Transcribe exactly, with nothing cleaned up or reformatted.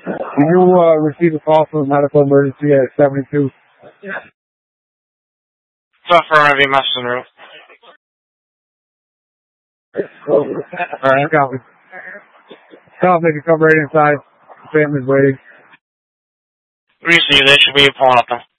You uh, received a call from a medical emergency at seventy-two. It's affirmative, messenger. Alright, copy. Copy, they can come right inside. Family's waiting. Receive, they should be pulling up there.